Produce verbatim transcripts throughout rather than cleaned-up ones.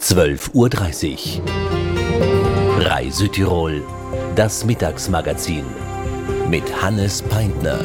zwölf Uhr dreißig. Reise-Tirol, das Mittagsmagazin mit Hannes Peintner.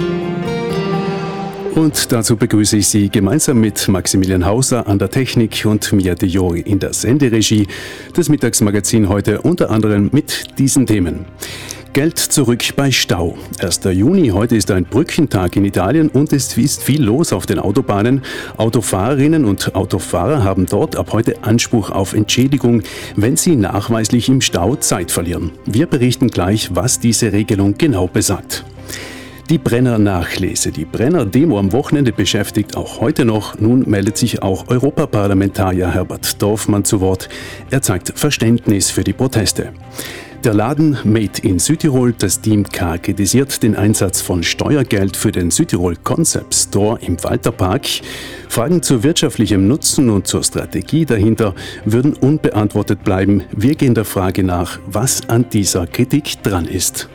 Und dazu begrüße ich Sie gemeinsam mit Maximilian Hauser an der Technik und Mia de Jori in der Senderegie. Das Mittagsmagazin heute unter anderem mit diesen Themen. Geld zurück bei Stau. erster Juni, heute ist ein Brückentag in Italien und es ist viel los auf den Autobahnen. Autofahrerinnen und Autofahrer haben dort ab heute Anspruch auf Entschädigung, wenn sie nachweislich im Stau Zeit verlieren. Wir berichten gleich, was diese Regelung genau besagt. Die Brenner-Nachlese. Die Brenner-Demo am Wochenende beschäftigt auch heute noch. Nun meldet sich auch Europaparlamentarier Herbert Dorfmann zu Wort. Er zeigt Verständnis für die Proteste. Der Laden Made in Südtirol, das Team K, kritisiert den Einsatz von Steuergeld für den Südtirol Concept Store im Walterpark. Fragen zu wirtschaftlichem Nutzen und zur Strategie dahinter würden unbeantwortet bleiben. Wir gehen der Frage nach, was an dieser Kritik dran ist.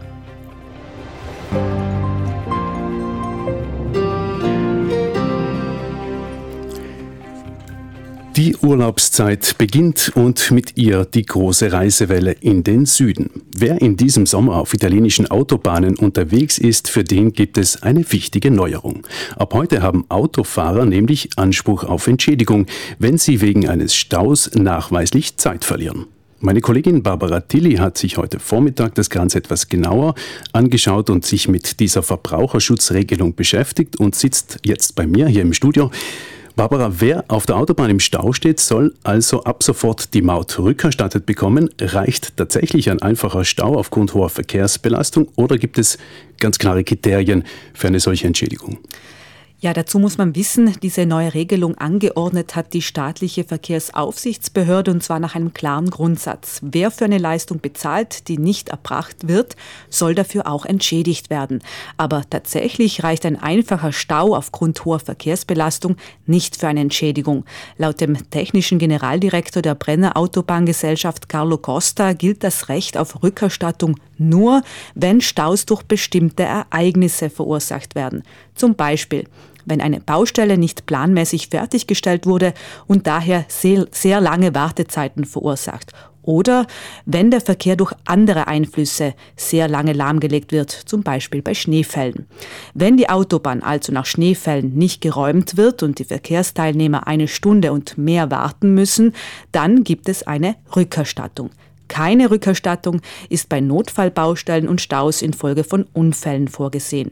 Die Urlaubszeit beginnt und mit ihr die große Reisewelle in den Süden. Wer in diesem Sommer auf italienischen Autobahnen unterwegs ist, für den gibt es eine wichtige Neuerung. Ab heute haben Autofahrer nämlich Anspruch auf Entschädigung, wenn sie wegen eines Staus nachweislich Zeit verlieren. Meine Kollegin Barbara Tilly hat sich heute Vormittag das Ganze etwas genauer angeschaut und sich mit dieser Verbraucherschutzregelung beschäftigt und sitzt jetzt bei mir hier im Studio. Barbara, wer auf der Autobahn im Stau steht, soll also ab sofort die Maut rückerstattet bekommen. Reicht tatsächlich ein einfacher Stau aufgrund hoher Verkehrsbelastung oder gibt es ganz klare Kriterien für eine solche Entschädigung? Ja, dazu muss man wissen, diese neue Regelung angeordnet hat die staatliche Verkehrsaufsichtsbehörde und zwar nach einem klaren Grundsatz. Wer für eine Leistung bezahlt, die nicht erbracht wird, soll dafür auch entschädigt werden. Aber tatsächlich reicht ein einfacher Stau aufgrund hoher Verkehrsbelastung nicht für eine Entschädigung. Laut dem technischen Generaldirektor der Brenner Autobahngesellschaft Carlo Costa gilt das Recht auf Rückerstattung nur, wenn Staus durch bestimmte Ereignisse verursacht werden. Zum Beispiel, wenn eine Baustelle nicht planmäßig fertiggestellt wurde und daher sehr, sehr lange Wartezeiten verursacht. Oder wenn der Verkehr durch andere Einflüsse sehr lange lahmgelegt wird, zum Beispiel bei Schneefällen. Wenn die Autobahn also nach Schneefällen nicht geräumt wird und die Verkehrsteilnehmer eine Stunde und mehr warten müssen, dann gibt es eine Rückerstattung. Keine Rückerstattung ist bei Notfallbaustellen und Staus infolge von Unfällen vorgesehen.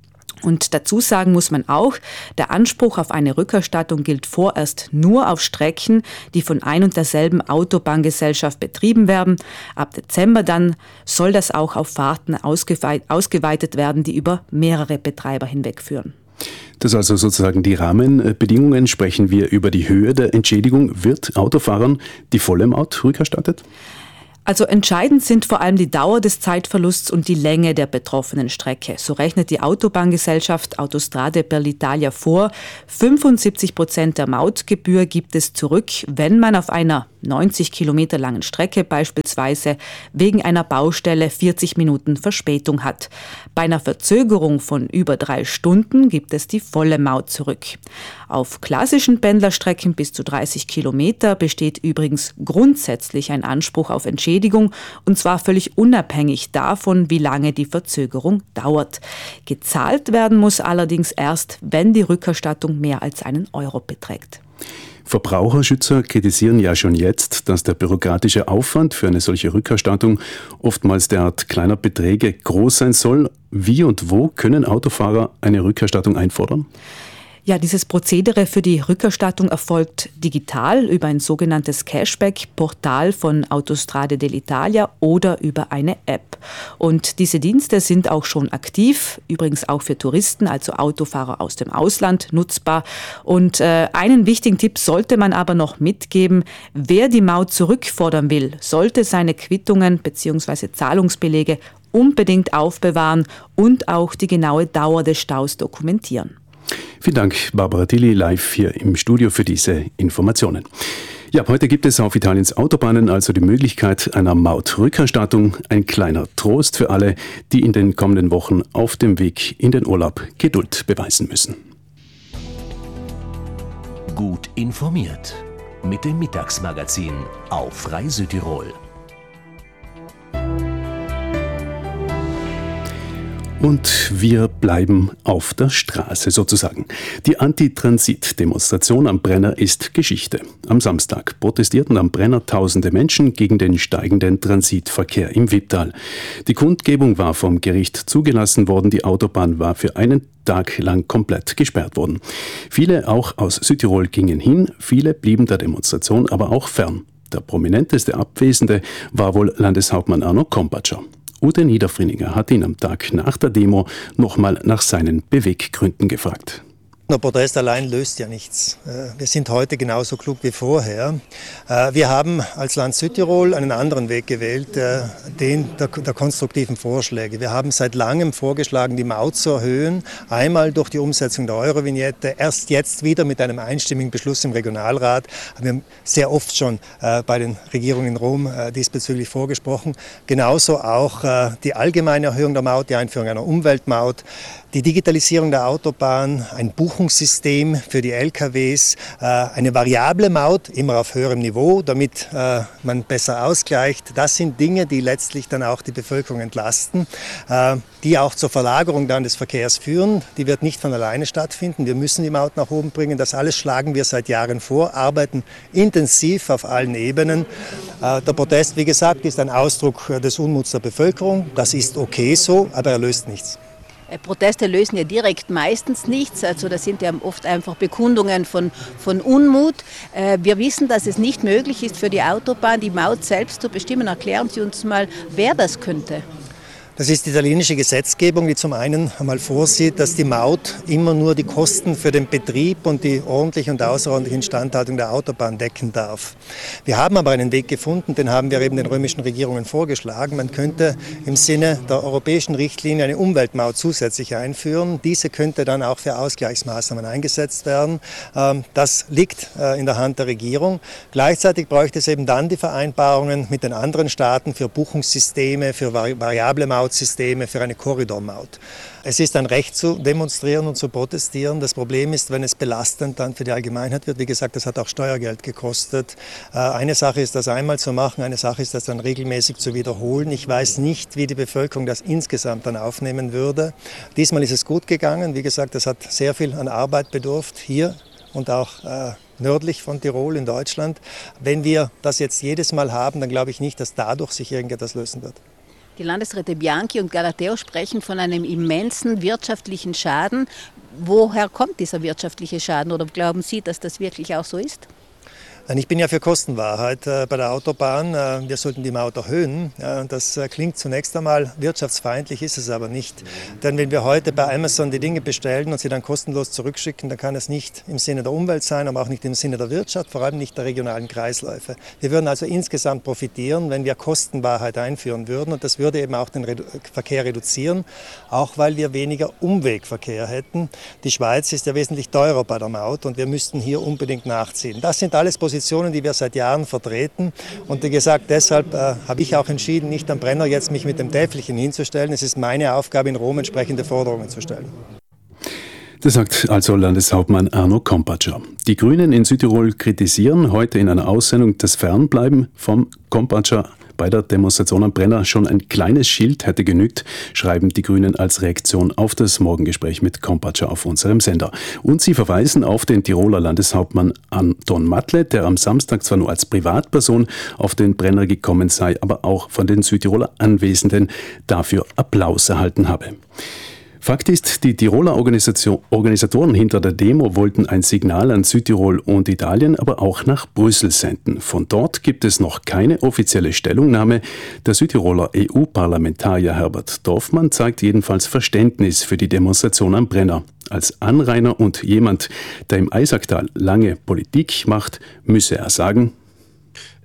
Und dazu sagen muss man auch, der Anspruch auf eine Rückerstattung gilt vorerst nur auf Strecken, die von ein und derselben Autobahngesellschaft betrieben werden. Ab Dezember dann soll das auch auf Fahrten ausgeweitet werden, die über mehrere Betreiber hinwegführen. Das ist also sozusagen die Rahmenbedingungen. Sprechen wir über die Höhe der Entschädigung. Wird Autofahrern die volle Maut rückerstattet? Also entscheidend sind vor allem die Dauer des Zeitverlusts und die Länge der betroffenen Strecke. So rechnet die Autobahngesellschaft Autostrade per l'Italia vor. fünfundsiebzig Prozent der Mautgebühr gibt es zurück, wenn man auf einer neunzig Kilometer langen Strecke beispielsweise wegen einer Baustelle vierzig Minuten Verspätung hat. Bei einer Verzögerung von über drei Stunden gibt es die volle Maut zurück. Auf klassischen Pendlerstrecken bis zu dreißig Kilometer besteht übrigens grundsätzlich ein Anspruch auf Entschädigung und zwar völlig unabhängig davon, wie lange die Verzögerung dauert. Gezahlt werden muss allerdings erst, wenn die Rückerstattung mehr als einen Euro beträgt. Verbraucherschützer kritisieren ja schon jetzt, dass der bürokratische Aufwand für eine solche Rückerstattung oftmals derart kleiner Beträge groß sein soll. Wie und wo können Autofahrer eine Rückerstattung einfordern? Ja, dieses Prozedere für die Rückerstattung erfolgt digital über ein sogenanntes Cashback-Portal von Autostrade dell'Italia oder über eine App. Und diese Dienste sind auch schon aktiv, übrigens auch für Touristen, also Autofahrer aus dem Ausland, nutzbar. Und äh, einen wichtigen Tipp sollte man aber noch mitgeben: Wer die Maut zurückfordern will, sollte seine Quittungen bzw. Zahlungsbelege unbedingt aufbewahren und auch die genaue Dauer des Staus dokumentieren. Vielen Dank, Barbara Tilly, live hier im Studio für diese Informationen. Ja, ab heute gibt es auf Italiens Autobahnen also die Möglichkeit einer Mautrückerstattung. Ein kleiner Trost für alle, die in den kommenden Wochen auf dem Weg in den Urlaub Geduld beweisen müssen. Gut informiert. mit dem Mittagsmagazin auf Rai Südtirol. Und wir bleiben auf der Straße sozusagen. Die Anti-Transit-Demonstration am Brenner ist Geschichte. Am Samstag protestierten am Brenner tausende Menschen gegen den steigenden Transitverkehr im Wipptal. Die Kundgebung war vom Gericht zugelassen worden. Die Autobahn war für einen Tag lang komplett gesperrt worden. Viele auch aus Südtirol gingen hin, viele blieben der Demonstration aber auch fern. Der prominenteste Abwesende war wohl Landeshauptmann Arno Kompatscher. Ute Niederfrininger hat ihn am Tag nach der Demo nochmal nach seinen Beweggründen gefragt. Der Protest allein löst ja nichts. Wir sind heute genauso klug wie vorher. Wir haben als Land Südtirol einen anderen Weg gewählt, den der, der konstruktiven Vorschläge. Wir haben seit langem vorgeschlagen, die Maut zu erhöhen, einmal durch die Umsetzung der Eurovignette, erst jetzt wieder mit einem einstimmigen Beschluss im Regionalrat. Wir haben sehr oft schon bei den Regierungen in Rom diesbezüglich vorgesprochen. Genauso auch die allgemeine Erhöhung der Maut, die Einführung einer Umweltmaut, die Digitalisierung der Autobahn, ein Buchungssystem für die L K Ws, eine variable Maut, immer auf höherem Niveau, damit man besser ausgleicht. Das sind Dinge, die letztlich dann auch die Bevölkerung entlasten, die auch zur Verlagerung dann des Verkehrs führen. Die wird nicht von alleine stattfinden. Wir müssen die Maut nach oben bringen. Das alles schlagen wir seit Jahren vor, arbeiten intensiv auf allen Ebenen. Der Protest, wie gesagt, ist ein Ausdruck des Unmuts der Bevölkerung. Das ist okay so, aber er löst nichts. Proteste lösen ja direkt meistens nichts, also das sind ja oft einfach Bekundungen von, von Unmut. Wir wissen, dass es nicht möglich ist für die Autobahn, die Maut selbst zu bestimmen. Erklären Sie uns mal, wer das könnte. Das ist die italienische Gesetzgebung, die zum einen einmal vorsieht, dass die Maut immer nur die Kosten für den Betrieb und die ordentliche und außerordentliche Instandhaltung der Autobahn decken darf. Wir haben aber einen Weg gefunden, den haben wir eben den römischen Regierungen vorgeschlagen. Man könnte im Sinne der europäischen Richtlinie eine Umweltmaut zusätzlich einführen. Diese könnte dann auch für Ausgleichsmaßnahmen eingesetzt werden. Das liegt in der Hand der Regierung. Gleichzeitig bräuchte es eben dann die Vereinbarungen mit den anderen Staaten für Buchungssysteme, für variable Maut, Systeme für eine Korridormaut. Es ist ein Recht zu demonstrieren und zu protestieren. Das Problem ist, wenn es belastend dann für die Allgemeinheit wird. Wie gesagt, das hat auch Steuergeld gekostet. Eine Sache ist, das einmal zu machen, eine Sache ist, das dann regelmäßig zu wiederholen. Ich weiß nicht, wie die Bevölkerung das insgesamt dann aufnehmen würde. Diesmal ist es gut gegangen. Wie gesagt, das hat sehr viel an Arbeit bedurft, hier und auch äh, nördlich von Tirol in Deutschland. Wenn wir das jetzt jedes Mal haben, dann glaube ich nicht, dass dadurch sich irgendetwas lösen wird. Die Landesräte Bianchi und Galateo sprechen von einem immensen wirtschaftlichen Schaden. Woher kommt dieser wirtschaftliche Schaden oder glauben Sie, dass das wirklich auch so ist? Ich bin ja für Kostenwahrheit bei der Autobahn. Wir sollten die Maut erhöhen. Das klingt zunächst einmal wirtschaftsfeindlich, ist es aber nicht. Denn wenn wir heute bei Amazon die Dinge bestellen und sie dann kostenlos zurückschicken, dann kann es nicht im Sinne der Umwelt sein, aber auch nicht im Sinne der Wirtschaft, vor allem nicht der regionalen Kreisläufe. Wir würden also insgesamt profitieren, wenn wir Kostenwahrheit einführen würden. Und das würde eben auch den Verkehr reduzieren, auch weil wir weniger Umwegverkehr hätten. Die Schweiz ist ja wesentlich teurer bei der Maut und wir müssten hier unbedingt nachziehen. Das sind alles Positionen, die wir seit Jahren vertreten. Und wie gesagt, deshalb äh, habe ich auch entschieden, nicht am Brenner jetzt mich mit dem Täfelchen hinzustellen. Es ist meine Aufgabe, in Rom entsprechende Forderungen zu stellen. Das sagt also Landeshauptmann Arno Kompatscher. Die Grünen in Südtirol kritisieren heute in einer Aussendung das Fernbleiben vom Kompatscher. Bei der Demonstration am Brenner schon ein kleines Schild hätte genügt, schreiben die Grünen als Reaktion auf das Morgengespräch mit Kompatscher auf unserem Sender. Und sie verweisen auf den Tiroler Landeshauptmann Anton Matle, der am Samstag zwar nur als Privatperson auf den Brenner gekommen sei, aber auch von den Südtiroler Anwesenden dafür Applaus erhalten habe. Fakt ist, die Tiroler Organisation, Organisatoren hinter der Demo wollten ein Signal an Südtirol und Italien, aber auch nach Brüssel senden. Von dort gibt es noch keine offizielle Stellungnahme. Der Südtiroler E U-Parlamentarier Herbert Dorfmann zeigt jedenfalls Verständnis für die Demonstration am Brenner. Als Anrainer und jemand, der im Eisacktal lange Politik macht, müsse er sagen: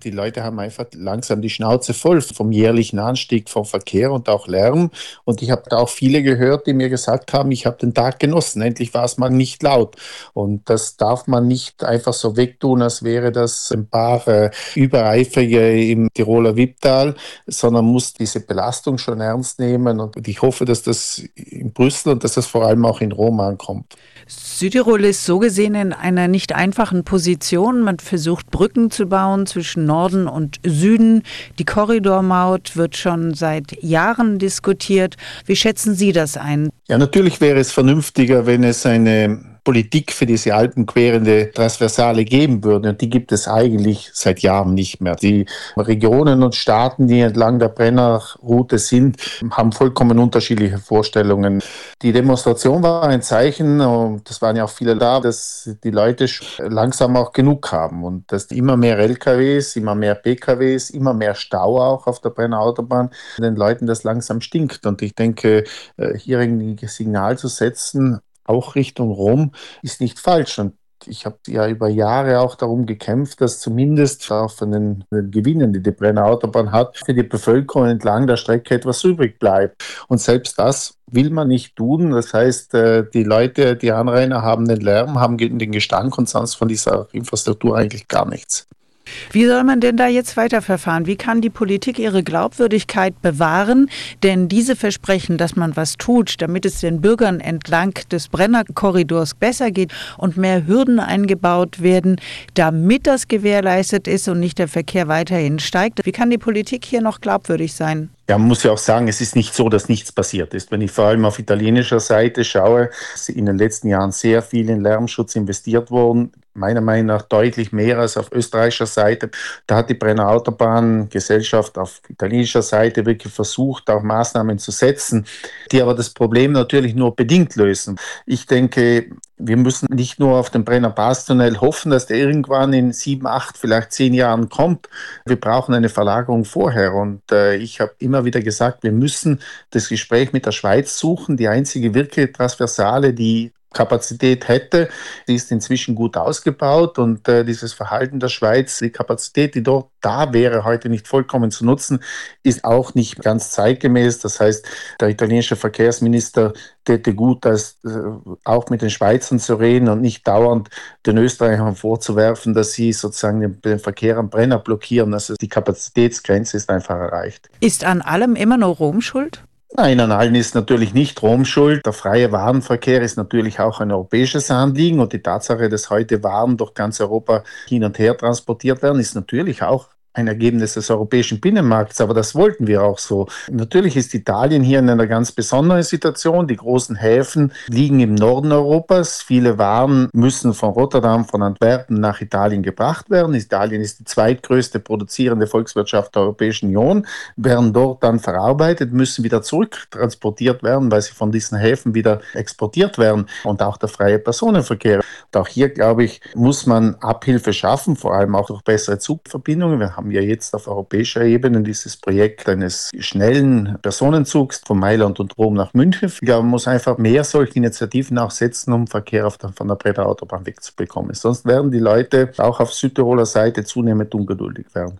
Die Leute haben einfach langsam die Schnauze voll vom jährlichen Anstieg vom Verkehr und auch Lärm. Und ich habe da auch viele gehört, die mir gesagt haben, ich habe den Tag genossen. Endlich war es mal nicht laut. Und das darf man nicht einfach so wegtun, als wäre das ein paar äh, Übereifrige im Tiroler Wipptal, sondern muss diese Belastung schon ernst nehmen. Und ich hoffe, dass das in Brüssel und dass das vor allem auch in Rom ankommt. Südtirol ist so gesehen in einer nicht einfachen Position. Man versucht Brücken zu bauen zwischen Norden und Süden. Die Korridormaut wird schon seit Jahren diskutiert. Wie schätzen Sie das ein? Ja, natürlich wäre es vernünftiger, wenn es eine Politik für diese alpenquerende Transversale geben würde. Und die gibt es eigentlich seit Jahren nicht mehr. Die Regionen und Staaten, die entlang der Brennerroute sind, haben vollkommen unterschiedliche Vorstellungen. Die Demonstration war ein Zeichen, und das waren ja auch viele da, dass die Leute langsam auch genug haben und dass immer mehr L K Ws, immer mehr P K Ws, immer mehr Stau auch auf der Brenner Autobahn, den Leuten das langsam stinkt. Und ich denke, hier ein Signal zu setzen, auch Richtung Rom, ist nicht falsch. Und ich habe ja über Jahre auch darum gekämpft, dass zumindest auch von den, den Gewinnen, die die Brenner Autobahn hat, für die Bevölkerung entlang der Strecke etwas übrig bleibt. Und selbst das will man nicht tun. Das heißt, die Leute, die Anrainer haben den Lärm, haben den Gestank und sonst von dieser Infrastruktur eigentlich gar nichts. Wie soll man denn da jetzt weiterverfahren? Wie kann die Politik ihre Glaubwürdigkeit bewahren? Denn diese Versprechen, dass man was tut, damit es den Bürgern entlang des Brennerkorridors besser geht und mehr Hürden eingebaut werden, damit das gewährleistet ist und nicht der Verkehr weiterhin steigt. Wie kann die Politik hier noch glaubwürdig sein? Ja, man muss ja auch sagen, es ist nicht so, dass nichts passiert ist. Wenn ich vor allem auf italienischer Seite schaue, ist in den letzten Jahren sehr viel in Lärmschutz investiert worden. Meiner Meinung nach deutlich mehr als auf österreichischer Seite. Da hat die Brenner Autobahn Gesellschaft auf italienischer Seite wirklich versucht, auch Maßnahmen zu setzen, die aber das Problem natürlich nur bedingt lösen. Ich denke, wir müssen nicht nur auf den Brenner Passtunnel hoffen, dass der irgendwann in sieben, acht, vielleicht zehn Jahren kommt. Wir brauchen eine Verlagerung vorher. Und äh, ich habe immer wieder gesagt, wir müssen das Gespräch mit der Schweiz suchen. Die einzige wirkliche Transversale, die Kapazität hätte, die ist inzwischen gut ausgebaut und äh, dieses Verhalten der Schweiz, die Kapazität, die dort da wäre, heute nicht vollkommen zu nutzen, ist auch nicht ganz zeitgemäß. Das heißt, der italienische Verkehrsminister täte gut, das äh, auch mit den Schweizern zu reden und nicht dauernd den Österreichern vorzuwerfen, dass sie sozusagen den, den Verkehr am Brenner blockieren. Also die Kapazitätsgrenze ist einfach erreicht. Ist an allem immer nur Rom schuld? Nein, an allen ist natürlich nicht Rom schuld. Der freie Warenverkehr ist natürlich auch ein europäisches Anliegen und die Tatsache, dass heute Waren durch ganz Europa hin und her transportiert werden, ist natürlich auch ein Ergebnis des europäischen Binnenmarkts, aber das wollten wir auch so. Natürlich ist Italien hier in einer ganz besonderen Situation. Die großen Häfen liegen im Norden Europas. Viele Waren müssen von Rotterdam, von Antwerpen nach Italien gebracht werden. Italien ist die zweitgrößte produzierende Volkswirtschaft der Europäischen Union, werden dort dann verarbeitet, müssen wieder zurücktransportiert werden, weil sie von diesen Häfen wieder exportiert werden und auch der freie Personenverkehr. Und auch hier, glaube ich, muss man Abhilfe schaffen, vor allem auch durch bessere Zugverbindungen. Wir haben ja jetzt auf europäischer Ebene dieses Projekt eines schnellen Personenzugs von Mailand und Rom nach München. Ich glaube, man muss einfach mehr solche Initiativen auch setzen, um Verkehr auf der, von der Brenner Autobahn wegzubekommen. Sonst werden die Leute auch auf Südtiroler Seite zunehmend ungeduldig werden.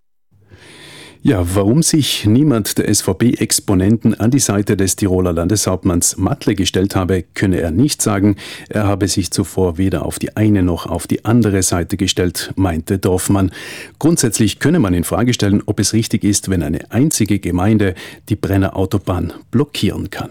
Ja, warum sich niemand der S V B-Exponenten an die Seite des Tiroler Landeshauptmanns Mattler gestellt habe, könne er nicht sagen. Er habe sich zuvor weder auf die eine noch auf die andere Seite gestellt, meinte Dorfmann. Grundsätzlich könne man in Frage stellen, ob es richtig ist, wenn eine einzige Gemeinde die Brenner Autobahn blockieren kann.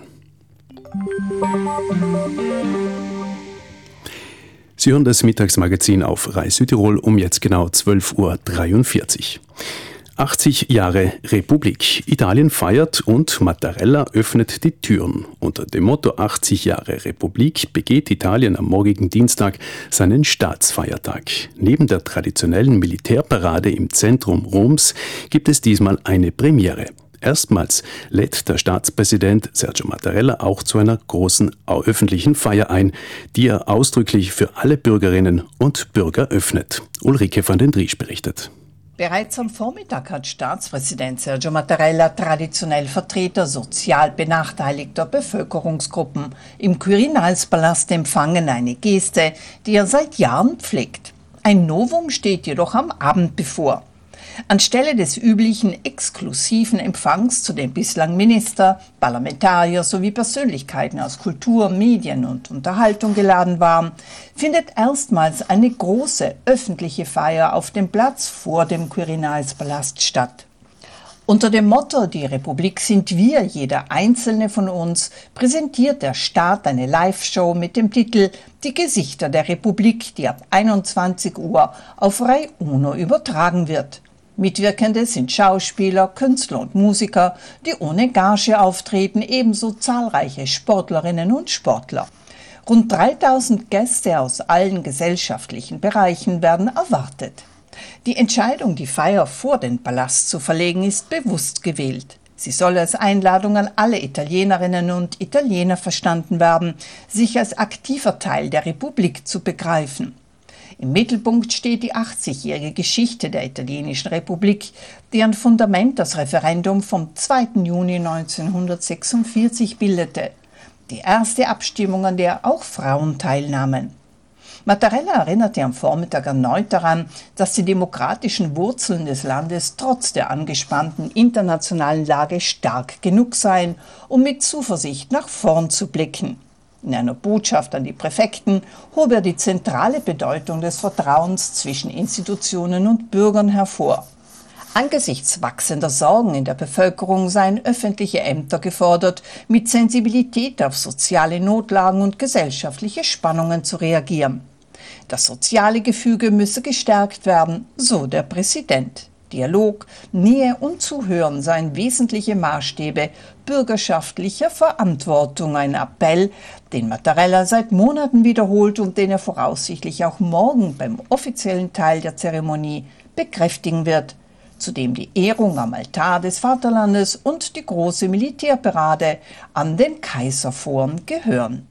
Sie hören das Mittagsmagazin auf Rai Südtirol um jetzt genau zwölf Uhr dreiundvierzig. achtzig Jahre Republik. Italien feiert und Mattarella öffnet die Türen. Unter dem Motto achtzig Jahre Republik begeht Italien am morgigen Dienstag seinen Staatsfeiertag. Neben der traditionellen Militärparade im Zentrum Roms gibt es diesmal eine Premiere. Erstmals lädt der Staatspräsident Sergio Mattarella auch zu einer großen öffentlichen Feier ein, die er ausdrücklich für alle Bürgerinnen und Bürger öffnet. Ulrike van den Driesch berichtet. Bereits am Vormittag hat Staatspräsident Sergio Mattarella traditionell Vertreter sozial benachteiligter Bevölkerungsgruppen im Quirinalspalast empfangen, eine Geste, die er seit Jahren pflegt. Ein Novum steht jedoch am Abend bevor. Anstelle des üblichen exklusiven Empfangs, zu dem bislang Minister, Parlamentarier sowie Persönlichkeiten aus Kultur, Medien und Unterhaltung geladen waren, findet erstmals eine große öffentliche Feier auf dem Platz vor dem Quirinalspalast statt. Unter dem Motto »Die Republik sind wir, jeder einzelne von uns« präsentiert der Staat eine Live-Show mit dem Titel »Die Gesichter der Republik«, die ab einundzwanzig Uhr auf Rai Uno übertragen wird. Mitwirkende sind Schauspieler, Künstler und Musiker, die ohne Gage auftreten, ebenso zahlreiche Sportlerinnen und Sportler. Rund dreitausend Gäste aus allen gesellschaftlichen Bereichen werden erwartet. Die Entscheidung, die Feier vor den Palast zu verlegen, ist bewusst gewählt. Sie soll als Einladung an alle Italienerinnen und Italiener verstanden werden, sich als aktiver Teil der Republik zu begreifen. Im Mittelpunkt steht die achtzigjährige Geschichte der italienischen Republik, deren Fundament das Referendum vom zweiten Juni neunzehnhundertsechsundvierzig bildete. Die erste Abstimmung, an der auch Frauen teilnahmen. Mattarella erinnerte am Vormittag erneut daran, dass die demokratischen Wurzeln des Landes trotz der angespannten internationalen Lage stark genug seien, um mit Zuversicht nach vorn zu blicken. In einer Botschaft an die Präfekten hob er die zentrale Bedeutung des Vertrauens zwischen Institutionen und Bürgern hervor. Angesichts wachsender Sorgen in der Bevölkerung seien öffentliche Ämter gefordert, mit Sensibilität auf soziale Notlagen und gesellschaftliche Spannungen zu reagieren. Das soziale Gefüge müsse gestärkt werden, so der Präsident. Dialog, Nähe und Zuhören seien wesentliche Maßstäbe bürgerschaftlicher Verantwortung, ein Appell, den Mattarella seit Monaten wiederholt und den er voraussichtlich auch morgen beim offiziellen Teil der Zeremonie bekräftigen wird, zu dem die Ehrung am Altar des Vaterlandes und die große Militärparade an den Kaiserforen gehören.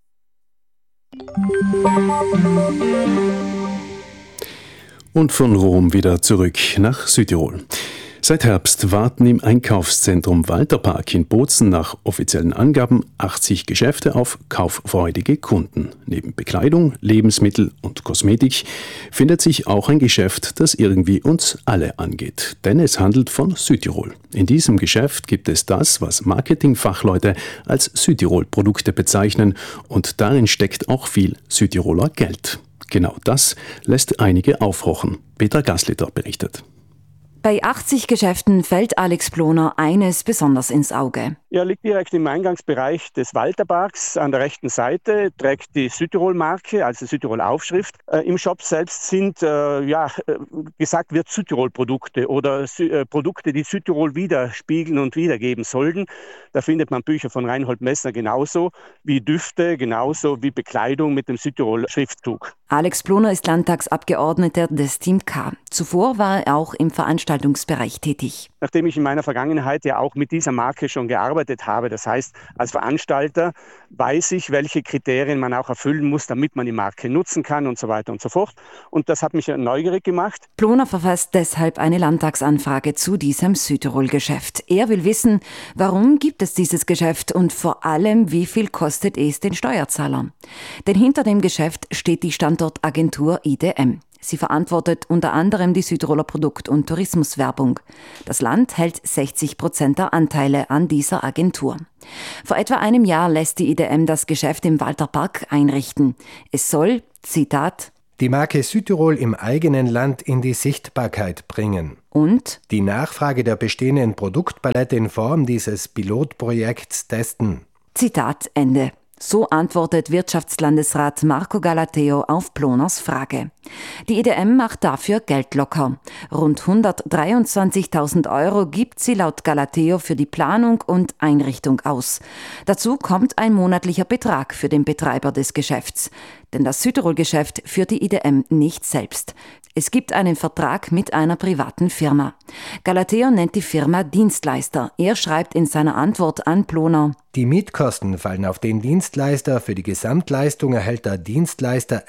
Und von Rom wieder zurück nach Südtirol. Seit Herbst warten im Einkaufszentrum Walterpark in Bozen nach offiziellen Angaben achtzig Geschäfte auf kauffreudige Kunden. Neben Bekleidung, Lebensmittel und Kosmetik findet sich auch ein Geschäft, das irgendwie uns alle angeht. Denn es handelt von Südtirol. In diesem Geschäft gibt es das, was Marketingfachleute als Südtirol-Produkte bezeichnen, und darin steckt auch viel Südtiroler Geld. Genau das lässt einige aufhorchen. Petra Gasliter berichtet. Bei achtzig Geschäften fällt Alex Ploner eines besonders ins Auge. Er liegt direkt im Eingangsbereich des Walterparks. An der rechten Seite trägt die Südtirol-Marke, also Südtirol-Aufschrift. Äh, Im Shop selbst sind, äh, ja, äh, gesagt wird Südtirol-Produkte oder Sü- äh, Produkte, die Südtirol widerspiegeln und wiedergeben sollten. Da findet man Bücher von Reinhold Messner genauso wie Düfte, genauso wie Bekleidung mit dem Südtirol-Schriftzug. Alex Ploner ist Landtagsabgeordneter des Team K. Zuvor war er auch im Veranstaltungsbereich tätig. Nachdem ich in meiner Vergangenheit ja auch mit dieser Marke schon gearbeitet habe, das heißt, als Veranstalter weiß ich, welche Kriterien man auch erfüllen muss, damit man die Marke nutzen kann und so weiter und so fort. Und das hat mich neugierig gemacht. Ploner verfasst deshalb eine Landtagsanfrage zu diesem Südtirol-Geschäft. Er will wissen, warum gibt es dieses Geschäft und vor allem, wie viel kostet es den Steuerzahler? Denn hinter dem Geschäft steht die Standortagentur I D M. Sie verantwortet unter anderem die Südtiroler Produkt- und Tourismuswerbung. Das Land hält sechzig Prozent der Anteile an dieser Agentur. Vor etwa einem Jahr lässt die I D M das Geschäft im Walterpark einrichten. Es soll, Zitat, die Marke Südtirol im eigenen Land in die Sichtbarkeit bringen. Und die Nachfrage der bestehenden Produktpalette in Form dieses Pilotprojekts testen. Zitat Ende. So antwortet Wirtschaftslandesrat Marco Galateo auf Ploners Frage. Die I D M macht dafür Geld locker. Rund hundertdreiundzwanzigtausend Euro gibt sie laut Galateo für die Planung und Einrichtung aus. Dazu kommt ein monatlicher Betrag für den Betreiber des Geschäfts. Denn das Südtirol-Geschäft führt die I D M nicht selbst. Es gibt einen Vertrag mit einer privaten Firma. Galateo nennt die Firma Dienstleister. Er schreibt in seiner Antwort an Ploner: Die Mietkosten fallen auf den Dienstleister. Für die Gesamtleistung erhält der Dienstleister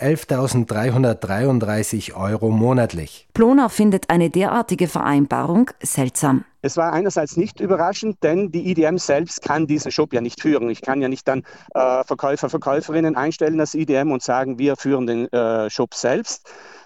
elftausenddreihundertdreiunddreißig Euro monatlich. Ploner findet eine derartige Vereinbarung seltsam. Es war einerseits nicht überraschend, denn die I D M selbst kann diesen Shop ja nicht führen. Ich kann ja nicht dann äh, Verkäufer, Verkäuferinnen einstellen als I D M und sagen, wir führen den äh, Shop selbst.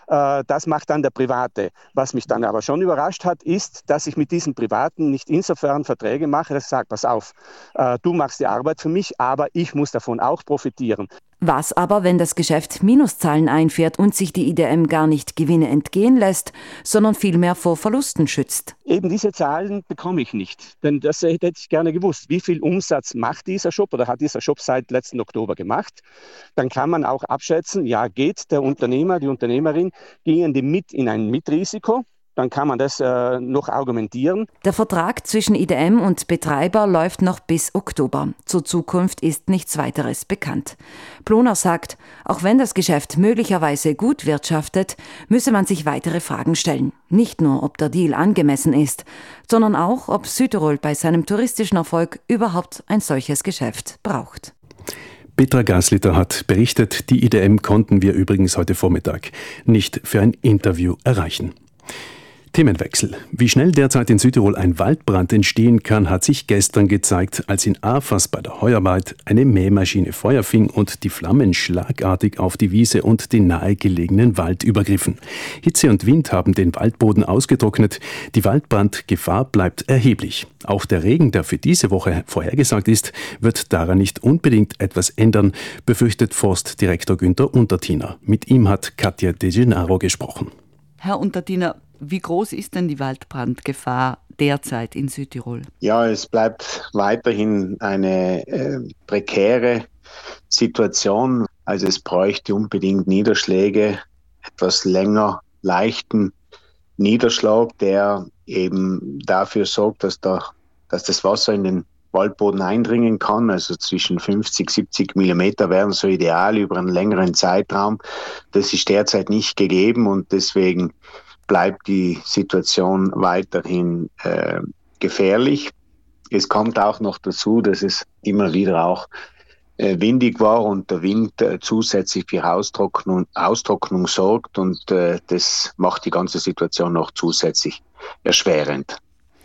Äh, das macht dann der Private. Was mich dann aber schon überrascht hat, ist, dass ich mit diesen Privaten nicht insofern Verträge mache, dass ich sage, pass auf, äh, du machst die Arbeit für mich, aber ich muss davon auch profitieren. Was aber, wenn das Geschäft Minuszahlen einfährt und sich die I D M gar nicht Gewinne entgehen lässt, sondern vielmehr vor Verlusten schützt? Eben diese Zahlen bekomme ich nicht, denn das hätte ich gerne gewusst. Wie viel Umsatz macht dieser Shop oder hat dieser Shop seit letzten Oktober gemacht? Dann kann man auch abschätzen, ja, geht der Unternehmer, die Unternehmerin, gehen die mit in ein Mitrisiko? Dann kann man das äh, noch argumentieren. Der Vertrag zwischen I D M und Betreiber läuft noch bis Oktober. Zur Zukunft ist nichts weiteres bekannt. Ploner sagt, auch wenn das Geschäft möglicherweise gut wirtschaftet, müsse man sich weitere Fragen stellen. Nicht nur, ob der Deal angemessen ist, sondern auch, ob Südtirol bei seinem touristischen Erfolg überhaupt ein solches Geschäft braucht. Petra Gasliter hat berichtet, die I D M konnten wir übrigens heute Vormittag nicht für ein Interview erreichen. Themenwechsel. Wie schnell derzeit in Südtirol ein Waldbrand entstehen kann, hat sich gestern gezeigt, als in Afers bei der Heuarbeit eine Mähmaschine Feuer fing und die Flammen schlagartig auf die Wiese und den nahegelegenen Wald übergriffen. Hitze und Wind haben den Waldboden ausgetrocknet. Die Waldbrandgefahr bleibt erheblich. Auch der Regen, der für diese Woche vorhergesagt ist, wird daran nicht unbedingt etwas ändern, befürchtet Forstdirektor Günther Untertiner. Mit ihm hat Katja De Gennaro gesprochen. Herr Untertiner, wie groß ist denn die Waldbrandgefahr derzeit in Südtirol? Ja, es bleibt weiterhin eine äh, prekäre Situation. Also es bräuchte unbedingt Niederschläge, etwas länger leichten Niederschlag, der eben dafür sorgt, dass, da, dass das Wasser in den Waldboden eindringen kann. Also zwischen fünfzig, siebzig Millimeter wären so ideal über einen längeren Zeitraum. Das ist derzeit nicht gegeben und deswegen bleibt die Situation weiterhin äh, gefährlich. Es kommt auch noch dazu, dass es immer wieder auch äh, windig war und der Wind äh, zusätzlich für Austrocknung, Austrocknung sorgt und äh, das macht die ganze Situation noch zusätzlich erschwerend.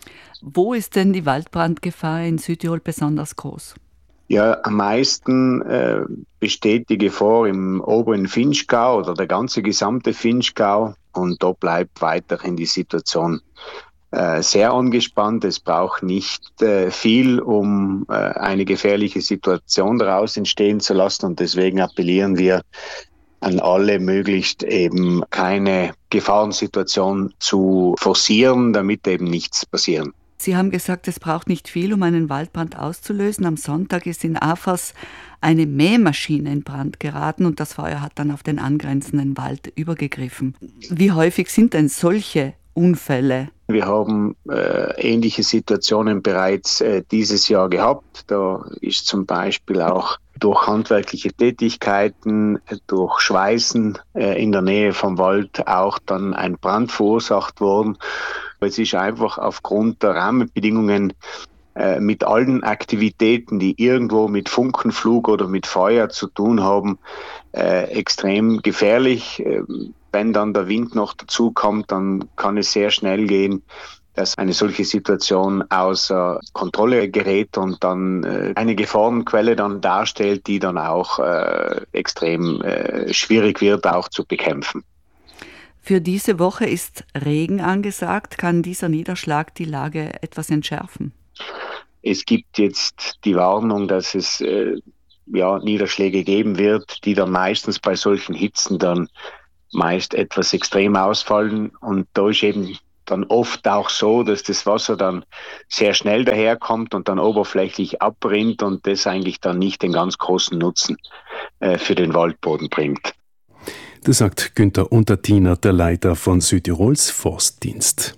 Wo ist denn die Waldbrandgefahr in Südtirol besonders groß? Ja, am meisten äh, besteht die Gefahr im oberen Vinschgau oder der ganze gesamte Vinschgau. Und da bleibt weiterhin die Situation äh, sehr angespannt. Es braucht nicht äh, viel, um äh, eine gefährliche Situation daraus entstehen zu lassen. Und deswegen appellieren wir an alle, möglichst eben keine Gefahrensituation zu forcieren, damit eben nichts passieren. Sie haben gesagt, es braucht nicht viel, um einen Waldbrand auszulösen. Am Sonntag ist in Afers eine Mähmaschine in Brand geraten und das Feuer hat dann auf den angrenzenden Wald übergegriffen. Wie häufig sind denn solche Unfälle? Wir haben äh, ähnliche Situationen bereits äh, dieses Jahr gehabt. Da ist zum Beispiel auch durch handwerkliche Tätigkeiten, durch Schweißen äh, in der Nähe vom Wald auch dann ein Brand verursacht worden. Es ist einfach aufgrund der Rahmenbedingungen äh, mit allen Aktivitäten, die irgendwo mit Funkenflug oder mit Feuer zu tun haben, äh, extrem gefährlich. Äh, wenn dann der Wind noch dazu kommt, dann kann es sehr schnell gehen, dass eine solche Situation außer Kontrolle gerät und dann äh, eine Gefahrenquelle dann darstellt, die dann auch äh, extrem äh, schwierig wird, auch zu bekämpfen. Für diese Woche ist Regen angesagt. Kann dieser Niederschlag die Lage etwas entschärfen? Es gibt jetzt die Warnung, dass es äh, ja, Niederschläge geben wird, die dann meistens bei solchen Hitzen dann meist etwas extrem ausfallen. Und da ist eben dann oft auch so, dass das Wasser dann sehr schnell daherkommt und dann oberflächlich abrinnt und das eigentlich dann nicht den ganz großen Nutzen äh, für den Waldboden bringt. Das sagt Günther Untertiner, der Leiter von Südtirols Forstdienst.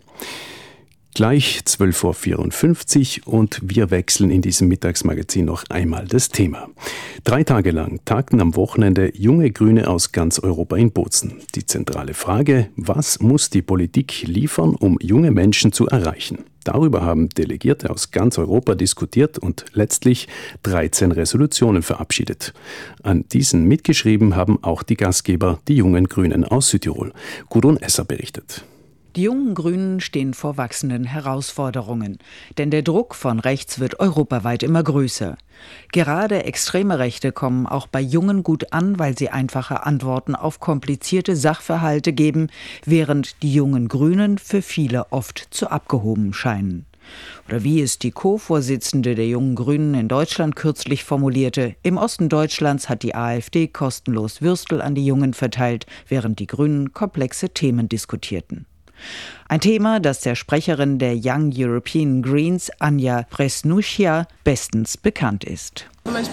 Gleich zwölf Uhr vierundfünfzig und wir wechseln in diesem Mittagsmagazin noch einmal das Thema. Drei Tage lang tagten am Wochenende junge Grüne aus ganz Europa in Bozen. Die zentrale Frage: Was muss die Politik liefern, um junge Menschen zu erreichen? Darüber haben Delegierte aus ganz Europa diskutiert und letztlich dreizehn Resolutionen verabschiedet. An diesen mitgeschrieben haben auch die Gastgeber, die jungen Grünen aus Südtirol. Gudrun Esser berichtet. Die jungen Grünen stehen vor wachsenden Herausforderungen, denn der Druck von rechts wird europaweit immer größer. Gerade extreme Rechte kommen auch bei Jungen gut an, weil sie einfache Antworten auf komplizierte Sachverhalte geben, während die jungen Grünen für viele oft zu abgehoben scheinen. Oder wie es die Co-Vorsitzende der jungen Grünen in Deutschland kürzlich formulierte: Im Osten Deutschlands hat die AfD kostenlos Würstel an die Jungen verteilt, während die Grünen komplexe Themen diskutierten. Ein Thema, das der Sprecherin der Young European Greens, Anja Presnuccia, bestens bekannt ist.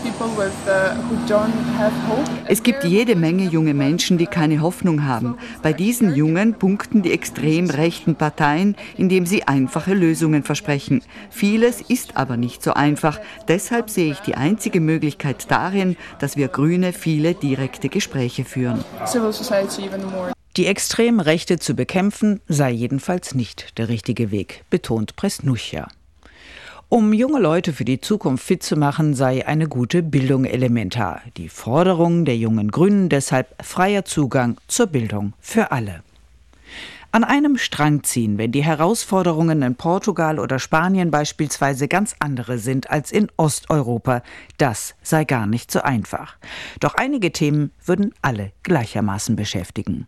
Es gibt jede Menge junge Menschen, die keine Hoffnung haben. Bei diesen Jungen punkten die extrem rechten Parteien, indem sie einfache Lösungen versprechen. Vieles ist aber nicht so einfach. Deshalb sehe ich die einzige Möglichkeit darin, dass wir Grüne viele direkte Gespräche führen. Die extreme Rechte zu bekämpfen, sei jedenfalls nicht der richtige Weg, betont Presnuccia. Um junge Leute für die Zukunft fit zu machen, sei eine gute Bildung elementar. Die Forderung der jungen Grünen deshalb freier Zugang zur Bildung für alle. An einem Strang ziehen, wenn die Herausforderungen in Portugal oder Spanien beispielsweise ganz andere sind als in Osteuropa, das sei gar nicht so einfach. Doch einige Themen würden alle gleichermaßen beschäftigen.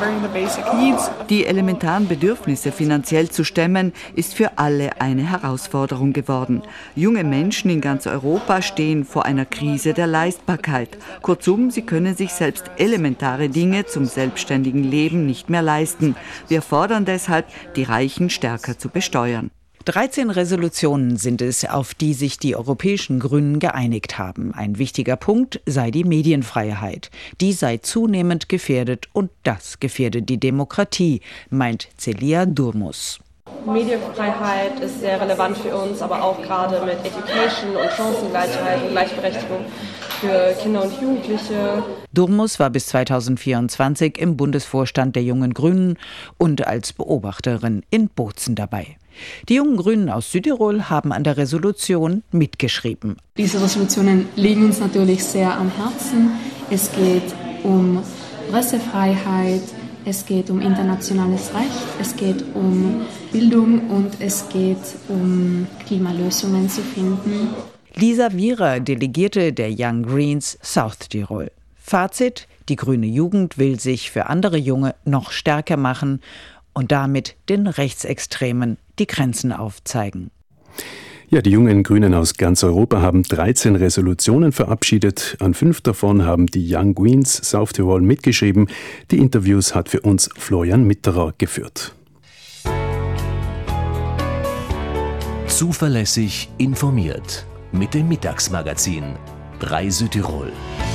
Die elementaren Bedürfnisse finanziell zu stemmen, ist für alle eine Herausforderung geworden. Junge Menschen in ganz Europa stehen vor einer Krise der Leistbarkeit. Kurzum, sie können sich selbst elementare Dinge zum selbstständigen Leben nicht mehr leisten. Wir fordern deshalb, die Reichen stärker zu besteuern. dreizehn Resolutionen sind es, auf die sich die europäischen Grünen geeinigt haben. Ein wichtiger Punkt sei die Medienfreiheit. Die sei zunehmend gefährdet und das gefährdet die Demokratie, meint Celia Durmus. Medienfreiheit ist sehr relevant für uns, aber auch gerade mit Education und Chancengleichheit und Gleichberechtigung für Kinder und Jugendliche. Durmus war bis zweitausendvierundzwanzig im Bundesvorstand der Jungen Grünen und als Beobachterin in Bozen dabei. Die Jungen Grünen aus Südtirol haben an der Resolution mitgeschrieben. Diese Resolutionen liegen uns natürlich sehr am Herzen. Es geht um Pressefreiheit, es geht um internationales Recht, es geht um Bildung und es geht um Klimalösungen zu finden. Lisa Wierer, Delegierte der Young Greens South Tirol. Fazit: Die grüne Jugend will sich für andere Junge noch stärker machen und damit den Rechtsextremen die Grenzen aufzeigen. Ja, die jungen Grünen aus ganz Europa haben dreizehn Resolutionen verabschiedet. An fünf davon haben die Young Greens South Tirol mitgeschrieben. Die Interviews hat für uns Florian Mitterer geführt. Zuverlässig informiert mit dem Mittagsmagazin drei Südtirol.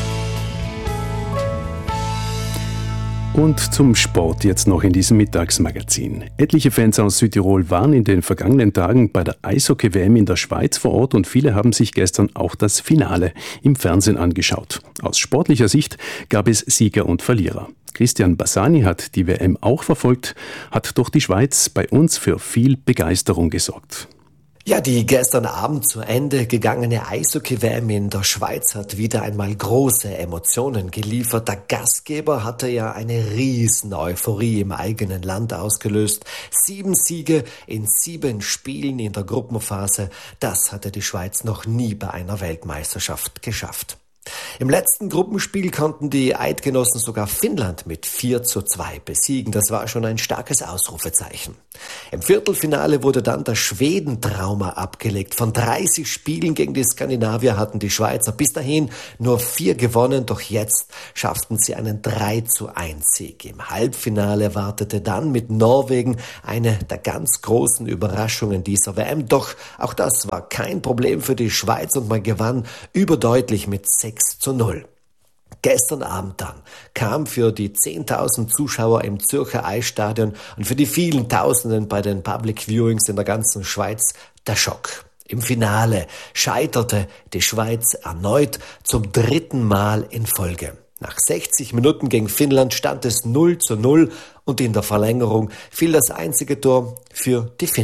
Und zum Sport jetzt noch in diesem Mittagsmagazin. Etliche Fans aus Südtirol waren in den vergangenen Tagen bei der Eishockey-W M in der Schweiz vor Ort und viele haben sich gestern auch das Finale im Fernsehen angeschaut. Aus sportlicher Sicht gab es Sieger und Verlierer. Christian Bassani hat die W M auch verfolgt, hat durch die Schweiz bei uns für viel Begeisterung gesorgt. Ja, die gestern Abend zu Ende gegangene Eishockey-W M in der Schweiz hat wieder einmal große Emotionen geliefert. Der Gastgeber hatte ja eine riesen Euphorie im eigenen Land ausgelöst. Sieben Siege in sieben Spielen in der Gruppenphase, das hatte die Schweiz noch nie bei einer Weltmeisterschaft geschafft. Im letzten Gruppenspiel konnten die Eidgenossen sogar Finnland mit vier zu zwei besiegen. Das war schon ein starkes Ausrufezeichen. Im Viertelfinale wurde dann das Schweden-Trauma abgelegt. Von dreißig Spielen gegen die Skandinavier hatten die Schweizer bis dahin nur vier gewonnen. Doch jetzt schafften sie einen drei zu eins Sieg. Im Halbfinale wartete dann mit Norwegen eine der ganz großen Überraschungen dieser W M. Doch auch das war kein Problem für die Schweiz und man gewann überdeutlich mit sechs zu null. Gestern Abend dann kam für die zehntausend Zuschauer im Zürcher Eisstadion und für die vielen Tausenden bei den Public Viewings in der ganzen Schweiz der Schock. Im Finale scheiterte die Schweiz erneut zum dritten Mal in Folge. Nach sechzig Minuten gegen Finnland stand es null zu null und in der Verlängerung fiel das einzige Tor für die Finnen.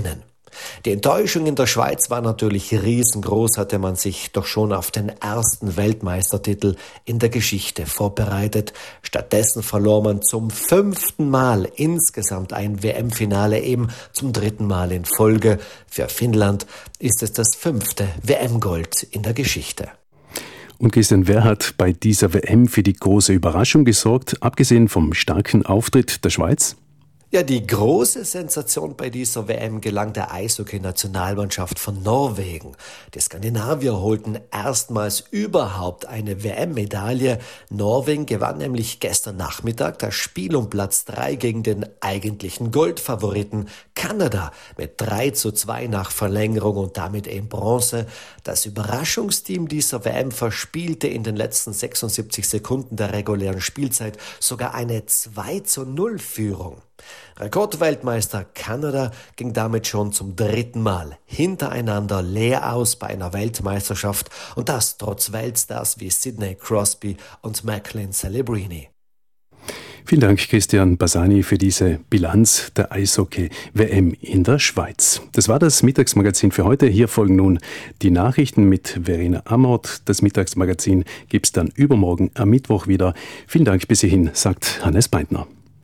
Die Enttäuschung in der Schweiz war natürlich riesengroß, hatte man sich doch schon auf den ersten Weltmeistertitel in der Geschichte vorbereitet. Stattdessen verlor man zum fünften Mal insgesamt ein W M-Finale, eben zum dritten Mal in Folge. Für Finnland ist es das fünfte W M-Gold in der Geschichte. Und Christian, wer hat bei dieser W M für die große Überraschung gesorgt, abgesehen vom starken Auftritt der Schweiz? Ja, die große Sensation bei dieser W M gelang der Eishockey-Nationalmannschaft von Norwegen. Die Skandinavier holten erstmals überhaupt eine W M-Medaille. Norwegen gewann nämlich gestern Nachmittag das Spiel um Platz drei gegen den eigentlichen Goldfavoriten Kanada mit drei zu zwei nach Verlängerung und damit eben Bronze. Das Überraschungsteam dieser W M verspielte in den letzten sechsundsiebzig Sekunden der regulären Spielzeit sogar eine zwei zu null Führung. Rekordweltmeister Kanada ging damit schon zum dritten Mal hintereinander leer aus bei einer Weltmeisterschaft und das trotz Weltstars wie Sidney Crosby und Macklin Celebrini. Vielen Dank, Christian Bassani, für diese Bilanz der Eishockey-W M in der Schweiz. Das war das Mittagsmagazin für heute. Hier folgen nun die Nachrichten mit Verena Amort. Das Mittagsmagazin gibt es dann übermorgen am Mittwoch wieder. Vielen Dank bis hierhin, sagt Hannes Beintner.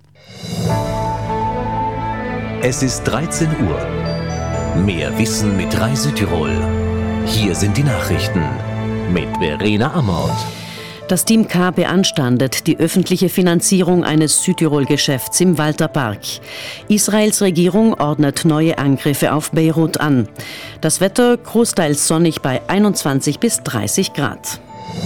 Es ist dreizehn Uhr. Mehr Wissen mit Rai Südtirol. Hier sind die Nachrichten mit Verena Amort. Das Team K beanstandet die öffentliche Finanzierung eines Südtirol-Geschäfts im Walterpark. Israels Regierung ordnet neue Angriffe auf Beirut an. Das Wetter großteils sonnig bei einundzwanzig bis dreißig Grad.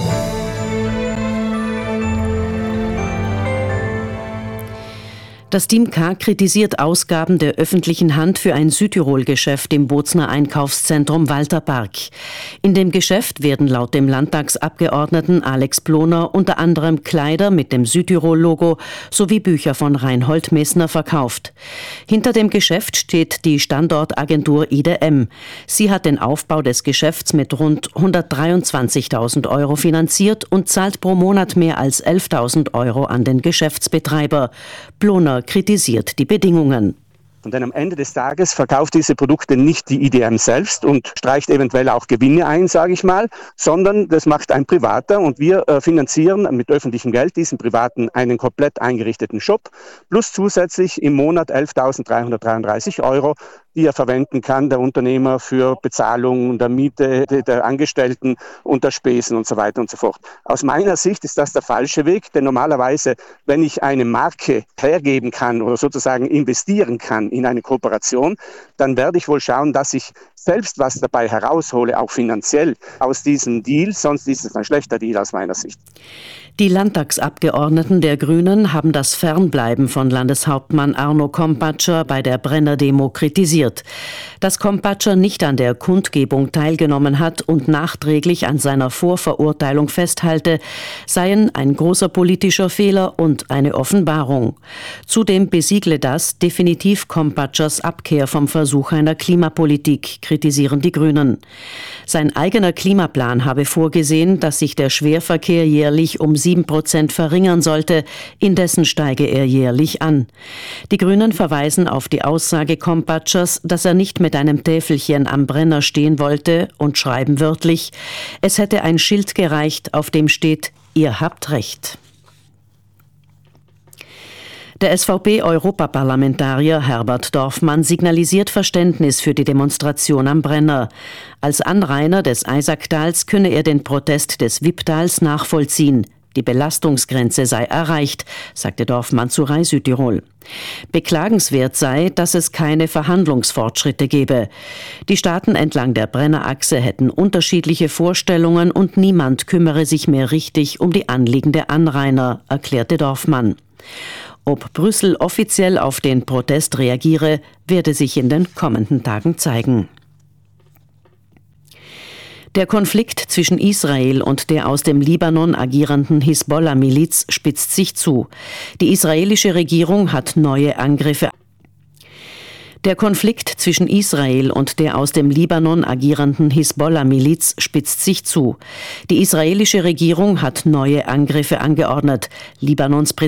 Das Team K kritisiert Ausgaben der öffentlichen Hand für ein Südtirol-Geschäft im Bozner Einkaufszentrum Walterpark. In dem Geschäft werden laut dem Landtagsabgeordneten Alex Ploner unter anderem Kleider mit dem Südtirol-Logo sowie Bücher von Reinhold Messner verkauft. Hinter dem Geschäft steht die Standortagentur I D M. Sie hat den Aufbau des Geschäfts mit rund hundertdreiundzwanzigtausend Euro finanziert und zahlt pro Monat mehr als elftausend Euro an den Geschäftsbetreiber. Ploner kritisiert die Bedingungen. Und dann am Ende des Tages verkauft diese Produkte nicht die I D M selbst und streicht eventuell auch Gewinne ein, sage ich mal, sondern das macht ein Privater und wir äh, finanzieren mit öffentlichem Geld diesen Privaten einen komplett eingerichteten Shop plus zusätzlich im Monat elftausenddreihundertdreiunddreißig Euro, die er verwenden kann, der Unternehmer, für Bezahlung der Miete der Angestellten und der Spesen und so weiter und so fort. Aus meiner Sicht ist das der falsche Weg, denn normalerweise, wenn ich eine Marke hergeben kann oder sozusagen investieren kann in eine Kooperation, dann werde ich wohl schauen, dass ich selbst was dabei heraushole, auch finanziell aus diesem Deal, sonst ist es ein schlechter Deal aus meiner Sicht. Die Landtagsabgeordneten der Grünen haben das Fernbleiben von Landeshauptmann Arno Kompatscher bei der Brenner-Demo kritisiert. Dass Kompatscher nicht an der Kundgebung teilgenommen hat und nachträglich an seiner Vorverurteilung festhalte, seien ein großer politischer Fehler und eine Offenbarung. Zudem besiegle das definitiv Kompatschers Abkehr vom Versuch einer Klimapolitik, kritisieren die Grünen. Sein eigener Klimaplan habe vorgesehen, dass sich der Schwerverkehr jährlich um sieben Prozent verringern sollte, indessen steige er jährlich an. Die Grünen verweisen auf die Aussage Kompatschers, dass er nicht mit einem Täfelchen am Brenner stehen wollte und schreiben wörtlich, es hätte ein Schild gereicht, auf dem steht, ihr habt recht. Der S V P-Europaparlamentarier Herbert Dorfmann signalisiert Verständnis für die Demonstration am Brenner. Als Anrainer des Eisaktals könne er den Protest des Wipptals nachvollziehen. Die Belastungsgrenze sei erreicht, sagte Dorfmann zu Rai Südtirol. Beklagenswert sei, dass es keine Verhandlungsfortschritte gebe. Die Staaten entlang der Brennerachse hätten unterschiedliche Vorstellungen und niemand kümmere sich mehr richtig um die Anliegen der Anrainer, erklärte Dorfmann. Ob Brüssel offiziell auf den Protest reagiere, werde sich in den kommenden Tagen zeigen. Der Konflikt zwischen Israel und der aus dem Libanon agierenden Hisbollah-Miliz spitzt sich zu. Die israelische Regierung hat neue Angriffe Der Konflikt zwischen Israel und der aus dem Libanon agierenden Hisbollah-Miliz spitzt sich zu. Die israelische Regierung hat neue Angriffe angeordnet. Libanons Präsident